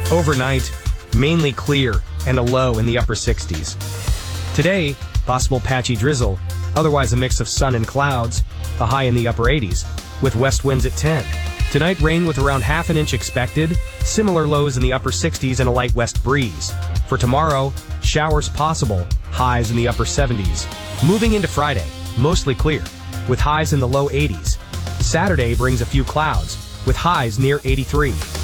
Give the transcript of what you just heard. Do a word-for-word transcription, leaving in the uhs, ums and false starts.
Overnight, mainly clear and a low in the upper sixties. Today, possible patchy drizzle, otherwise a mix of sun and clouds, a high in the upper eighties, with west winds at ten. Tonight, rain with around half an inch expected, similar lows in the upper sixties and a light west breeze. For tomorrow, showers possible, highs in the upper seventies. Moving into Friday, mostly clear, with highs in the low eighties. Saturday brings a few clouds, with highs near eighty-three.